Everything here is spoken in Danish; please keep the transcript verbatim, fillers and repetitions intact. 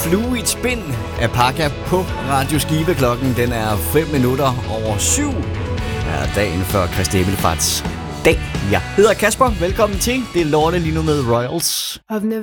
flue i et spind af Pakka på Radio Skive. Klokken den er fem minutter over syv. Ja, dagen før Kristi Himmelfarts dag. Jeg hedder Kasper. Velkommen til. Det er Lorne lige nu med Royals. I've never